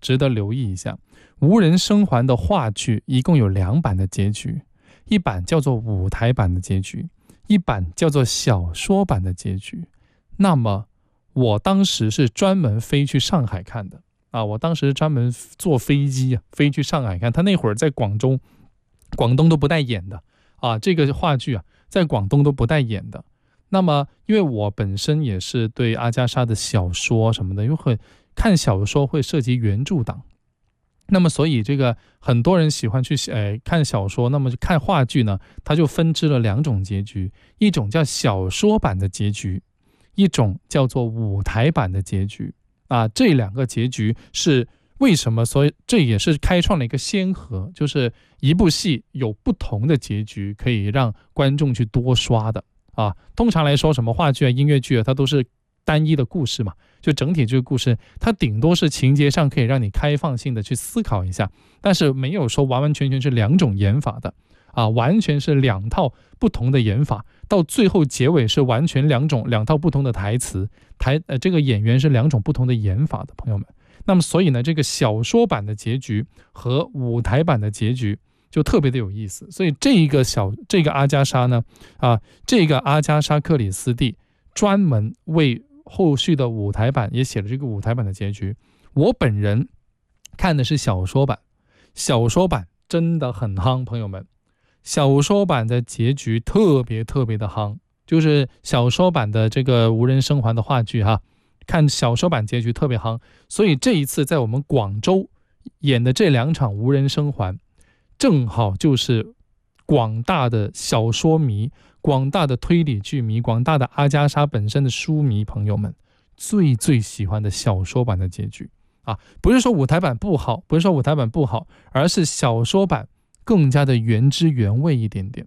值得留意一下。无人生还的话剧一共有2版的结局，一版叫做舞台版的结局，一版叫做小说版的结局。那么我当时是专门飞去上海看的啊！我当时专门坐飞机飞去上海看，他那会儿在广东都不带演的啊，这个话剧啊在广东都不带演的。那么因为我本身也是对阿加莎的小说什么的，因为看小说会涉及原著党，那么所以这个很多人喜欢去看小说，那么看话剧呢，它就分支了2种结局，一种叫小说版的结局，一种叫做舞台版的结局啊。这2个结局是为什么？所以这也是开创了一个先河，就是一部戏有不同的结局可以让观众去多刷的啊。通常来说，什么话剧啊、音乐剧啊，它都是单一的故事嘛，就整体这个故事它顶多是情节上可以让你开放性的去思考一下，但是没有说完完全全是2种演法的啊，完全是2套不同的演法，到最后结尾是完全2套不同的台词，这个演员是2种不同的演法的，朋友们。那么所以呢，这个小说版的结局和舞台版的结局就特别的有意思。所以这个阿加莎呢，这个阿加莎克里斯蒂专门为后续的舞台版也写了这个舞台版的结局。我本人看的是小说版，小说版真的很夯，朋友们，小说版的结局特别特别的夯，就是小说版的这个无人生还的话剧哈，看小说版结局特别夯。所以这一次在我们广州演的这2场无人生还，正好就是广大的小说迷、广大的推理剧迷、广大的阿加莎本身的书迷朋友们最喜欢的小说版的结局啊！不是说舞台版不好，而是小说版更加的原汁原味一点点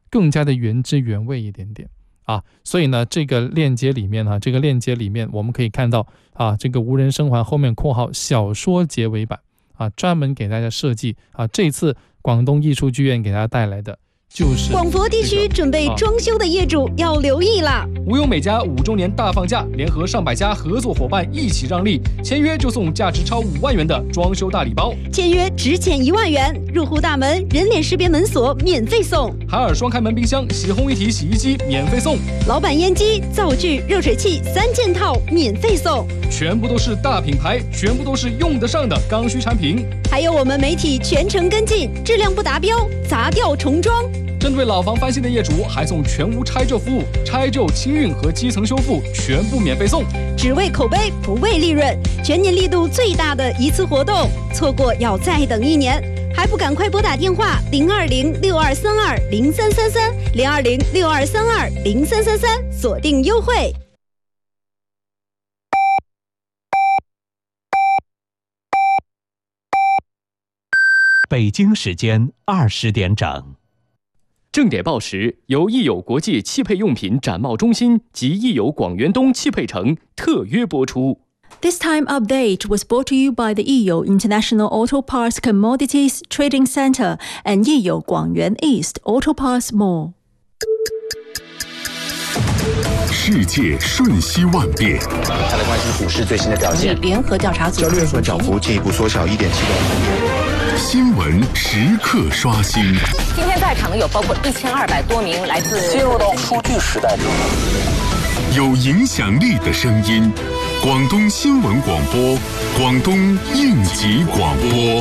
啊！所以呢，这个链接里面我们可以看到啊，这个无人生还后面括号小说结尾版啊，专门给大家设计啊，这次广东艺术剧院给大家带来的就是广佛地区准备装修的业主要留意啦！ 吴永美家5周年大放价，联合上百家合作伙伴一起让利，签约就送价值超5万元的装修大礼包， 签约只减1万元，入户大门人脸识别门锁免费送， 海尔双开门冰箱、洗烘一体洗衣机免费送， 老板烟机、灶具、热水器3件套免费送， 全部都是大品牌，全部都是用得上的刚需产品。 还有我们媒体全程跟进，质量不达标砸掉重装。 针对老房翻新的业主，还送全屋拆旧服务，拆旧清运和基层修复全部免费送。 只为口碑不为利润，全年力度最大的一次活动，错过要再等1年，还不赶快拨打电话020-6232-0333，020-6232-0333，锁定优惠。 北京时间20点整。 正点报时由益友国际汽配用品展贸中心及益友广元东汽配城特约播出。 This time update was brought to you by the Yiyo International Auto Parts Commodities Trading Center and Yiyo Guangyuan East Auto Parts Mall。 世界瞬息万变， 再来关心股市最新的表现。 联合调查组交易日涨幅进一步缩小1.7%。 新闻时刻刷新。 今天在场的有包括1200多名来自进入到数据时代。 有影响力的声音，广东新闻广播，广东应急广播。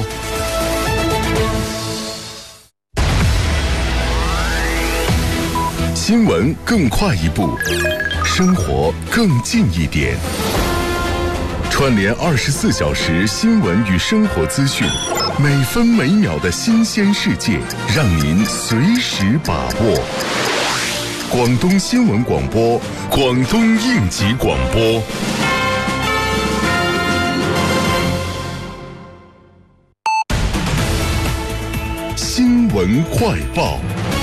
新闻更快一步，生活更近一点。串联24小时新闻与生活资讯，每分每秒的新鲜世界，让您随时把握。广东新闻广播，广东应急广播。新闻快报。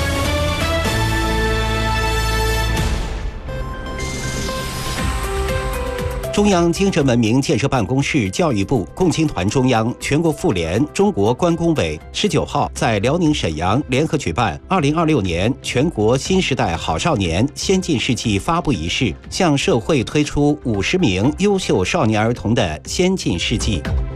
中央精神文明建设办公室、教育部、共青团中央、全国妇联、中国关工委19号在辽宁沈阳联合举办2026年全国新时代好少年先进事迹发布仪式，向社会推出50名优秀少年儿童的先进事迹。